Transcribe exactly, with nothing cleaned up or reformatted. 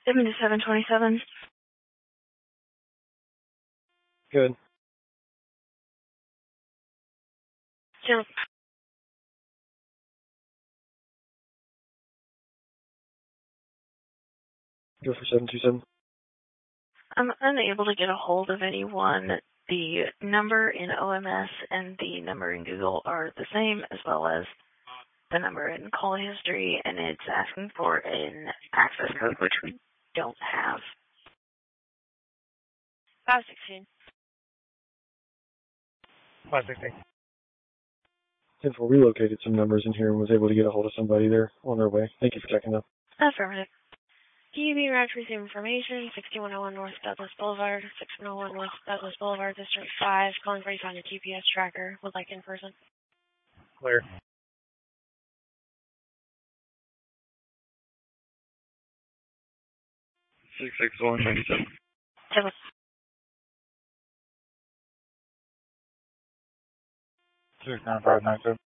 seventy-seven twenty-seven. Good. Zero. Go for seven two seven. I'm unable to get a hold of anyone. The number in O M S and the number in Google are the same, as well as the number in call history, and it's asking for an access code, which we don't have. five sixteen. five sixteen. ten four relocated some numbers in here and was able to get a hold of somebody there on their way. Thank you for checking though. Affirmative. T V route to receive information, sixty-one oh one North Douglas Boulevard, sixty-one oh one North Douglas Boulevard, District five, calling for you on your G P S tracker, would like in person. Clear. six six one nine seven. Seven. six nine five nine seven.